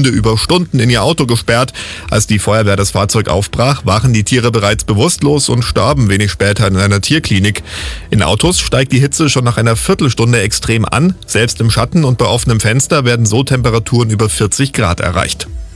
Hunde über Stunden in ihr Auto gesperrt. Als die Feuerwehr das Fahrzeug aufbrach, waren die Tiere bereits bewusstlos und starben wenig später in einer Tierklinik. In Autos steigt die Hitze schon nach einer Viertelstunde extrem an. Selbst im Schatten und bei offenem Fenster werden so Temperaturen über 40 Grad erreicht.